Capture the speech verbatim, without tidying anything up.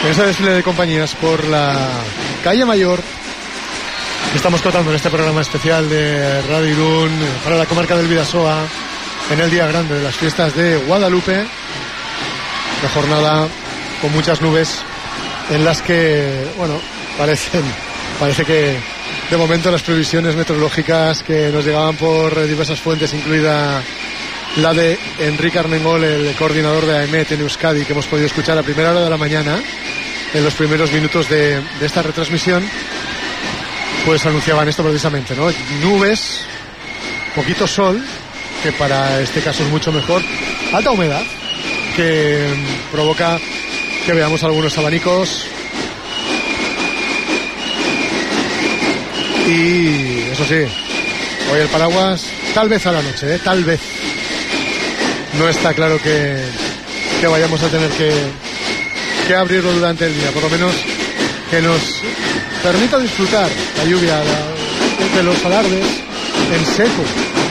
En ese desfile de compañías por la calle Mayor que estamos contando en este programa especial de Radio Irún para la comarca del Bidasoa en el día grande de las fiestas de Guadalupe, la jornada con muchas nubes en las que, bueno, parecen, parece que de momento las previsiones meteorológicas que nos llegaban por diversas fuentes, incluida la de Enrique Armengol, el coordinador de AEMET en Euskadi, que hemos podido escuchar a primera hora de la mañana, en los primeros minutos de, de esta retransmisión, pues anunciaban esto precisamente, ¿no? Nubes, poquito sol, que para este caso es mucho mejor, alta humedad, que provoca que veamos algunos abanicos y, eso sí, hoy el paraguas tal vez a la noche, ¿eh? Tal vez. No está claro que, que vayamos a tener que, que abrirlo durante el día, por lo menos que nos permita disfrutar la lluvia la, de los alardes en seco,